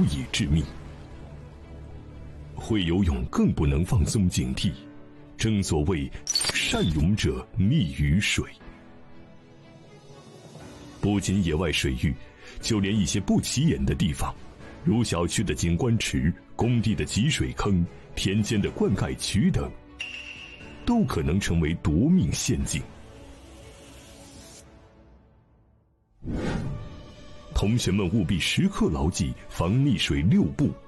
以致命。会游泳更不能放松警惕，正所谓善泳者溺于水。不仅野外水域，就连一些不起眼的地方，如小区的景观池、工地的集水坑、田间的灌溉渠等，都可能成为夺命陷阱。同学们务必时刻牢记防溺水6步，